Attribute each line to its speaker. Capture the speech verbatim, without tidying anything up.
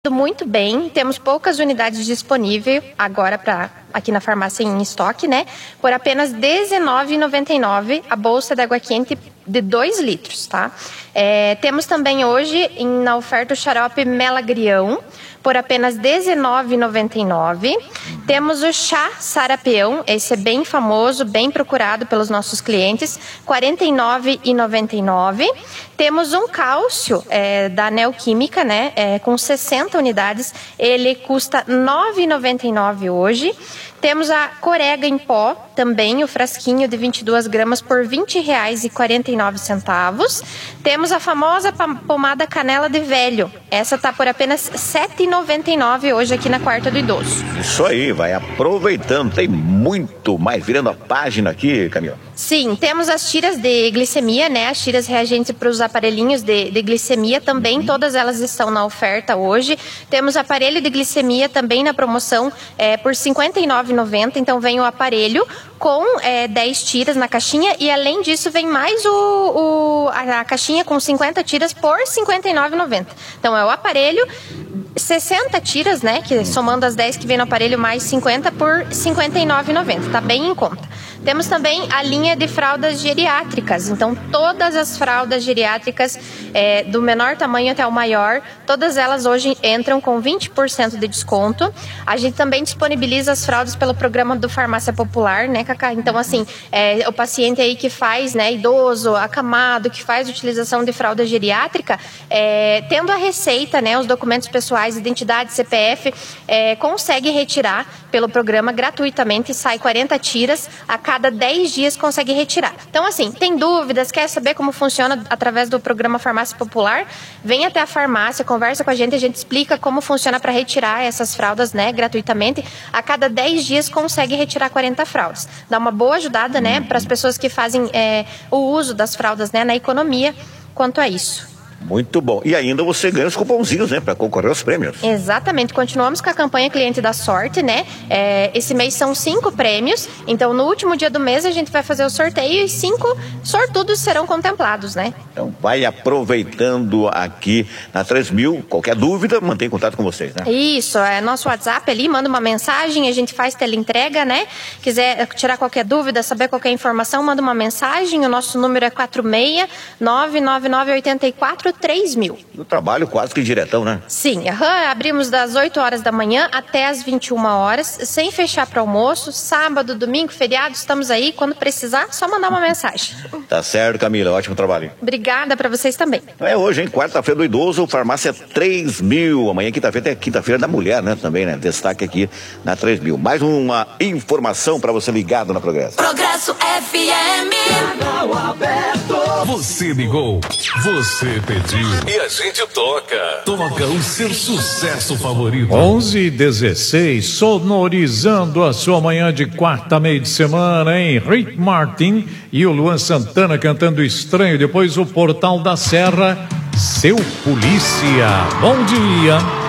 Speaker 1: Muito bem, temos poucas unidades disponíveis agora para aqui na farmácia em estoque, né? Por apenas dezenove reais e noventa e nove centavos a bolsa de água quente de dois litros, tá? É, temos também hoje em, na oferta o xarope Melagrião por apenas dezenove reais e noventa e nove centavos. Temos o chá Sarapeão, esse é bem famoso, bem procurado pelos nossos clientes, quarenta e nove reais e noventa e nove centavos. Temos um cálcio é, da Neoquímica, né, é, com sessenta unidades, ele custa nove reais e noventa e nove centavos hoje. Temos a Corega em pó, também o frasquinho de vinte e duas gramas por vinte reais e quarenta e nove centavos. Temos a famosa pomada Canela de Velho, essa está por apenas sete reais e noventa e nove centavos hoje aqui na Quarta do Idoso.
Speaker 2: Isso aí, vai aproveitando, tem muito mais, virando a página aqui, Camila.
Speaker 1: Sim, temos as tiras de glicemia, né, as tiras reagentes para os aparelhinhos de, de glicemia também, uhum. Todas elas estão na oferta hoje. Temos aparelho de glicemia também na promoção é, por cinquenta e nove reais e noventa centavos, então vem o aparelho com é, dez tiras na caixinha e além disso vem mais o, o, a, a caixinha com cinquenta tiras por cinquenta e nove reais e noventa centavos. Então é o aparelho, sessenta tiras, né, que somando as dez que vem no aparelho mais cinquenta por cinquenta e nove reais e noventa centavos, tá bem em conta. Temos também a linha de fraldas geriátricas, então todas as fraldas geriátricas, é, do menor tamanho até o maior, todas elas hoje entram com vinte por cento de desconto. A gente também disponibiliza as fraldas pelo programa do Farmácia Popular, né, Cacá? Então, assim, é, o paciente aí que faz, né, idoso, acamado, que faz utilização de fralda geriátrica, é, tendo a receita, né, os documentos pessoais, identidade, C P F, é, consegue retirar pelo programa gratuitamente, sai quarenta tiras, a cada dez dias consegue retirar. Então, assim, tem dúvidas, quer saber como funciona através do programa Farmácia Popular? Vem até a farmácia, conversa com a gente, a gente explica como funciona para retirar essas fraldas, né, gratuitamente. A cada dez dias consegue retirar quarenta fraldas. Dá uma boa ajudada, né, para as pessoas que fazem é, o uso das fraldas, né, na economia quanto a isso.
Speaker 2: Muito bom. E ainda você ganha os cupomzinhos, né, para concorrer aos prêmios.
Speaker 1: Exatamente. Continuamos com a campanha Cliente da Sorte, né? É, esse mês são cinco prêmios. Então, no último dia do mês, a gente vai fazer o sorteio e cinco sortudos serão contemplados, né?
Speaker 2: Então, vai aproveitando aqui na três mil. Qualquer dúvida, mantém contato com vocês, né?
Speaker 1: Isso. É nosso WhatsApp ali, manda uma mensagem, a gente faz teleentrega, né? Quiser tirar qualquer dúvida, saber qualquer informação, manda uma mensagem. O nosso número é quatro seis nove nove nove oito quatro três mil.
Speaker 2: O trabalho quase que diretão, né?
Speaker 1: Sim, uhum, abrimos das oito horas da manhã até as vinte e uma horas, sem fechar para almoço, sábado, domingo, feriado, estamos aí, quando precisar, só mandar uma mensagem.
Speaker 2: Tá certo, Camila, ótimo trabalho.
Speaker 1: Obrigada para vocês também.
Speaker 2: É hoje, hein, quarta-feira do idoso, farmácia três mil, amanhã quinta-feira é quinta-feira da mulher, né, também, né, destaque aqui na três mil. Mais uma informação para você ligado na Progresso.
Speaker 3: Progresso F M.
Speaker 4: Você ligou, você pediu e a gente toca. Toca o seu sucesso favorito.
Speaker 5: onze e dezesseis, sonorizando a sua manhã de quarta, meio de semana, hein? Rick Martin e o Luan Santana cantando Estranho. Depois o Portal da Serra, Seu Polícia. Bom dia.